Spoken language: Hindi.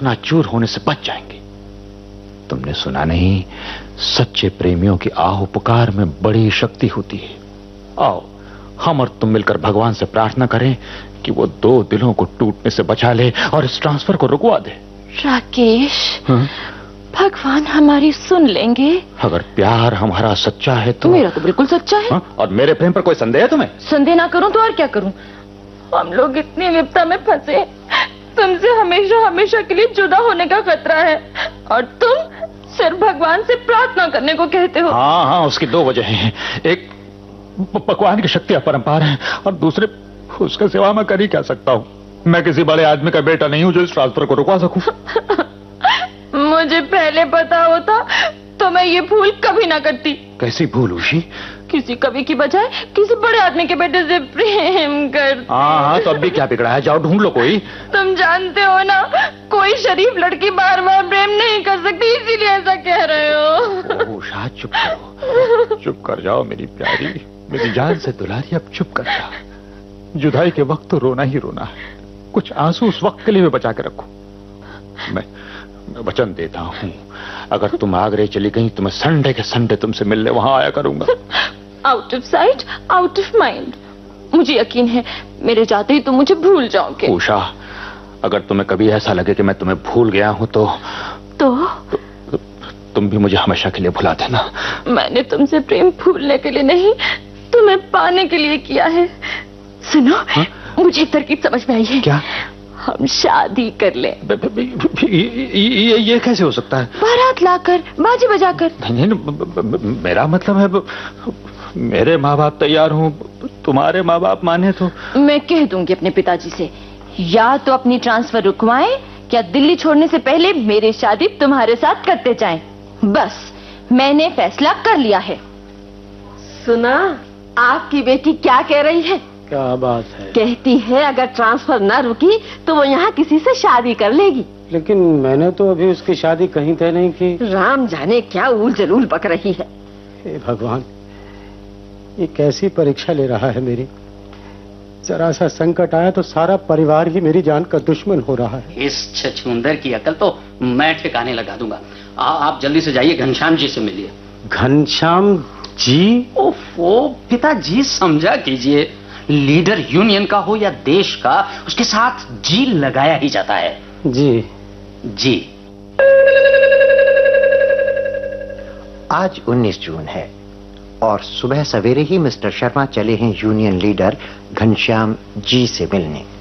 चकनाचूर होने से बच जाएंगे। तुमने सुना नहीं, सच्चे प्रेमियों की आहो पुकार में बड़ी शक्ति होती है। आओ हम और तुम मिलकर भगवान से प्रार्थना करें कि वो दो दिलों को टूटने से बचा ले और इस ट्रांसफर को रुकवा दे। राकेश, भगवान हमारी सुन लेंगे। अगर प्यार हमारा सच्चा है तो। मेरा तो बिल्कुल सच्चा है। और मेरे प्रेम पर कोई संदेह है तुम्हें? संदेह ना करूं तो और क्या करूं? हम लोग इतनी विपदा में फंसे, तुमसे हमेशा हमेशा के लिए जुदा होने का खतरा है और तुम सिर्फ भगवान से प्रार्थना करने को कहते हो। हाँ, उसकी दो वजह हैं। एक, भगवान की शक्ति अपरंपार है और दूसरे, उसके सिवा मैं कर ही क्या सकता हूँ। मैं किसी बड़े आदमी का बेटा नहीं हूँ जो इस ट्रांसफर को रुकवा सकूं। मुझे पहले पता होता तो मैं ये भूल कभी ना करती। कैसी भूल उषी? किसी कवि की बजाय किसी बड़े आदमी के बेटे से प्रेम कर। हाँ, तो अब भी क्या बिगड़ा है? जाओ ढूंढ लो कोई। तुम जानते हो ना, कोई शरीफ लड़की बार बार प्रेम नहीं कर सकती, इसीलिए ऐसा कह रहे हो। उषा चुप करो, चुप कर जाओ मेरी प्यारी, मेरी जान से दुलारी, अब चुप कर जा। जुदाई के वक्त तो रोना ही रोना है, कुछ आंसू उस वक्त के लिए बचा के रखो। मैं वचन देता हूँ, अगर तुम आगरे चली गई तो मैं संडे के संडे तुमसे मिलने वहां आया करूंगा। Out of sight out of mind. मुझे यकीन है मेरे जाते ही तुम मुझे भूल जाओगे। उषा, अगर तुम्हें कभी ऐसा लगे कि मैं तुम्हें भूल गया हूं तो तुम भी मुझे हमेशा के लिए भुला देना। मैंने तुमसे प्रेम भूलने के लिए नहीं, तुम्हें पाने के लिए किया है। सुनो, मुझे एक तरकीब समझ में आई है। क्या? हम शादी कर ले। ये कैसे हो सकता है? बारात लाकर, बाजी बजाकर। नहीं, मेरा मतलब है मेरे माँ बाप तैयार हों, तुम्हारे माँ बाप माने तो। मैं कह दूंगी अपने पिताजी से, या तो अपनी ट्रांसफर रुकवाएं या दिल्ली छोड़ने से पहले मेरी शादी तुम्हारे साथ करते जाएं। बस मैंने फैसला कर लिया है। सुना आपकी बेटी क्या कह रही है? क्या बात है? कहती है अगर ट्रांसफर न रुकी तो वो यहाँ किसी से शादी कर लेगी। लेकिन मैंने तो अभी उसकी शादी कहीं तय नहीं की। राम जाने क्या ऊल जलूल बक रही है। हे भगवान, ये कैसी परीक्षा ले रहा है मेरी। जरा सा संकट आया तो सारा परिवार ही मेरी जान का दुश्मन हो रहा है। इस छछूंदर की अकल तो मैं ठिकाने लगा दूंगा। आप जल्दी से जाइए, घनश्याम जी से मिलिए। घनश्याम जी? ओफो पिताजी, समझा कीजिए, लीडर यूनियन का हो या देश का, उसके साथ जी लगाया ही जाता है। जी जी। आज 19 जून है और सुबह सवेरे ही मिस्टर शर्मा चले हैं यूनियन लीडर घनश्याम जी से मिलने।